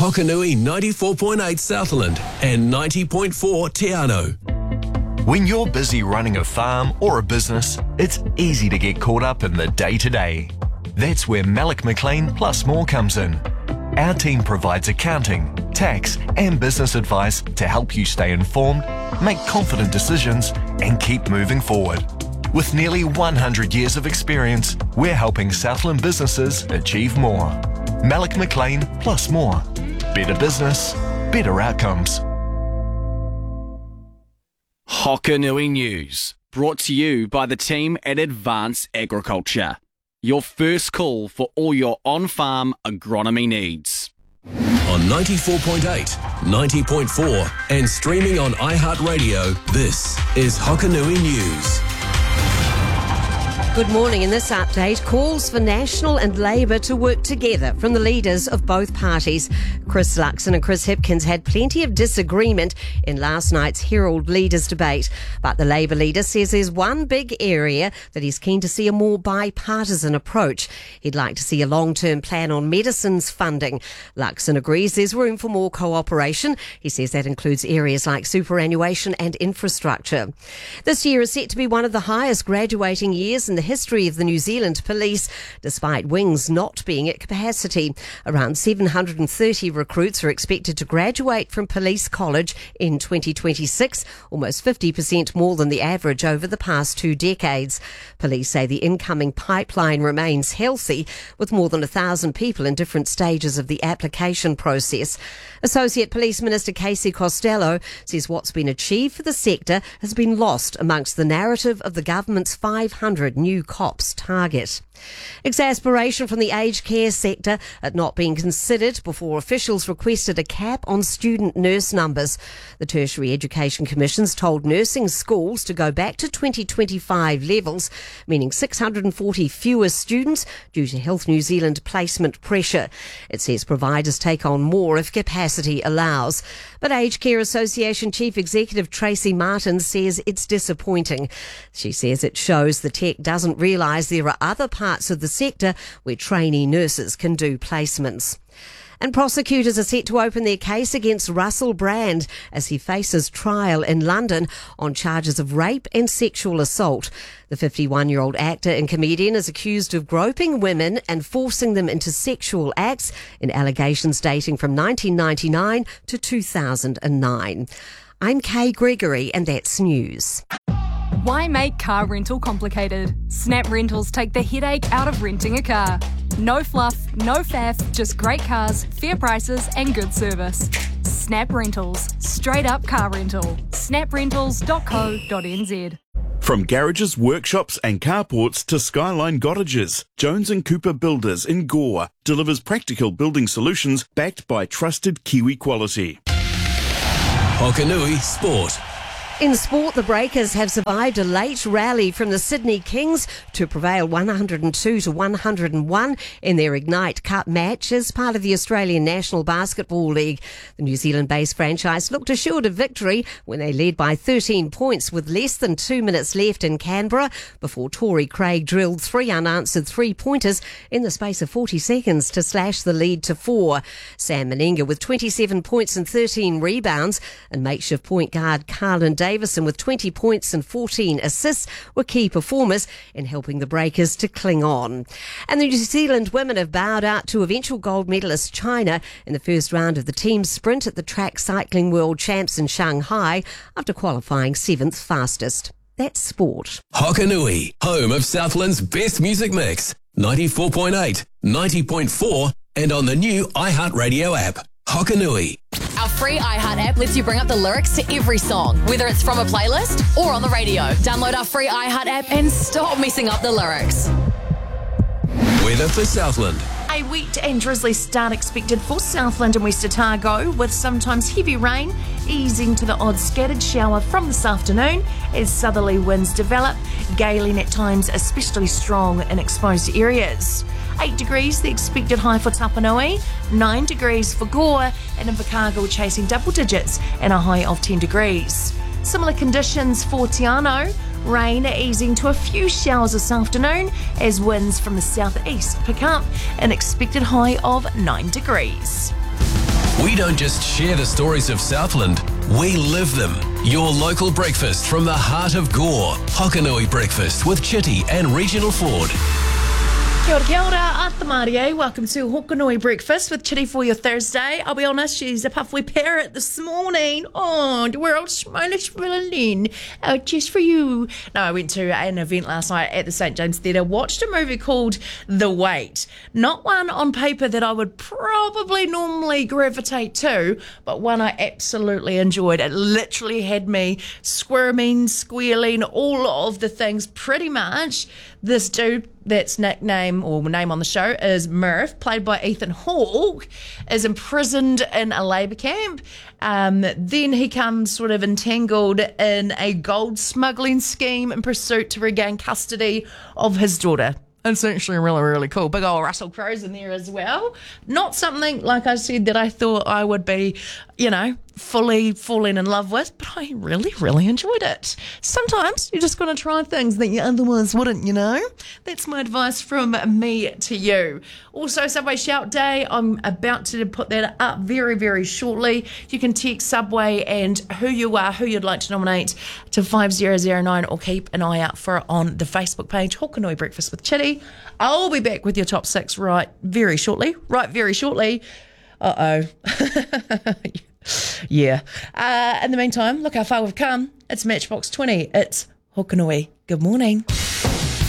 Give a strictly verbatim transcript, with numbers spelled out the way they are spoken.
Hokanui ninety-four point eight Southland and ninety point four Te Anau. When you're busy running a farm or a business, it's easy to get caught up in the day-to-day. That's where Malik McLean Plus More comes in. Our team provides accounting, tax and business advice to help you stay informed, make confident decisions and keep moving forward. With nearly one hundred years of experience, we're helping Southland businesses achieve more. Malik McLean Plus More. Better business, better outcomes. Hokanui News, brought to you by the team at Advance Agriculture. Your first call for all your on-farm agronomy needs. On ninety-four point eight, ninety point four and streaming on iHeartRadio, this is Hokanui News. Good morning. In this update, calls for National and Labour to work together from the leaders of both parties. Chris Luxon and Chris Hipkins had plenty of disagreement in last night's Herald Leaders debate, but the Labour leader says there's one big area that he's keen to see a more bipartisan approach. He'd like to see a long-term plan on medicines funding. Luxon agrees there's room for more cooperation. He says that includes areas like superannuation and infrastructure. This year is set to be one of the highest graduating years in the history of the New Zealand Police, despite wings not being at capacity. Around seven hundred thirty recruits are expected to graduate from Police College in twenty twenty-six, almost fifty percent more than the average over the past two decades. Police say the incoming pipeline remains healthy, with more than a thousand people in different stages of the application process. Associate Police Minister Casey Costello says what's been achieved for the sector has been lost amongst the narrative of the government's five hundred new cops target. Exasperation from the aged care sector at not being considered before officials requested a cap on student nurse numbers. The Tertiary Education Commission's told nursing schools to go back to twenty twenty-five levels, meaning six hundred forty fewer students due to Health New Zealand placement pressure. It says providers take on more if capacity allows. But Aged Care Association Chief Executive Tracy Martin says it's disappointing. She says it shows the tech doesn't realise there are other parts of the sector where trainee nurses can do placements. And prosecutors are set to open their case against Russell Brand as he faces trial in London on charges of rape and sexual assault. The fifty-one-year-old actor and comedian is accused of groping women and forcing them into sexual acts in allegations dating from nineteen ninety-nine to two thousand nine. I'm Kay Gregory and that's news. Why make car rental complicated? Snap Rentals take the headache out of renting a car. No fluff, no faff, just great cars, fair prices and good service. Snap Rentals. Straight up car rental. snap rentals dot co dot n z. From garages, workshops and carports to Skyline Cottages, Jones and Cooper Builders in Gore delivers practical building solutions backed by trusted Kiwi quality. Hokanui Sport. In sport, the Breakers have survived a late rally from the Sydney Kings to prevail one hundred two to one hundred one in their Ignite Cup match as part of the Australian National Basketball League. The New Zealand-based franchise looked assured of victory when they led by thirteen points with less than two minutes left in Canberra before Torrey Craig drilled three unanswered three-pointers in the space of forty seconds to slash the lead to four. Sam Meninga with twenty-seven points and thirteen rebounds and makeshift point guard Carlin Davison with twenty points and fourteen assists were key performers in helping the Breakers to cling on. And the New Zealand women have bowed out to eventual gold medalist China in the first round of the team sprint at the Track Cycling World Champs in Shanghai after qualifying seventh fastest. That's sport. Hokanui, home of Southland's best music mix. ninety-four point eight, ninety point four and on the new iHeartRadio app. Hokanui. Our free iHeart app lets you bring up the lyrics to every song, whether it's from a playlist or on the radio. Download our free iHeart app and stop messing up the lyrics. Weather for Southland. A wet and drizzly start expected for Southland and West Otago, with sometimes heavy rain easing to the odd scattered shower from this afternoon as southerly winds develop, galing at times especially strong in exposed areas. eight degrees the expected high for Tapanui, nine degrees for Gore, and Invercargill chasing double digits and a high of ten degrees. Similar conditions for Te Anau, rain easing to a few showers this afternoon as winds from the southeast pick up, an expected high of nine degrees. We don't just share the stories of Southland, we live them. Your local breakfast from the heart of Gore. Hokanui Breakfast with Chitty and Regional Ford. Kia ora, kia ora, ata Marie. Welcome to Hokanui Breakfast with Chitty for your Thursday. I'll be honest, she's a puffy parrot this morning. Oh, the world's smallest villain. Oh, just for you. No, I went to an event last night at the Saint James Theatre, watched a movie called The Wait. Not one on paper that I would probably normally gravitate to, but one I absolutely enjoyed. It literally had me squirming, squealing, all of the things pretty much. This dude, that's nickname or name on the show is Murph, played by Ethan Hawke, is imprisoned in a labour camp. Um, then he comes sort of entangled in a gold smuggling scheme in pursuit to regain custody of his daughter. Essentially really, really cool. Big old Russell Crowe's in there as well. Not something, like I said, that I thought I would be, you know, fully falling in love with, but I really, really enjoyed it. Sometimes you just got to try things that you otherwise wouldn't, you know? That's my advice from me to you. Also, Subway Shout Day, I'm about to put that up very, very shortly. You can text Subway and who you are, who you'd like to nominate to five zero zero nine, or keep an eye out for it on the Facebook page, Hokanui Breakfast with Chitty. I'll be back with your top six right very shortly. Right very shortly. Uh-oh. Yeah. Uh, in the meantime, look how far we've come. It's Matchbox twenty. It's Hokanui. Good morning.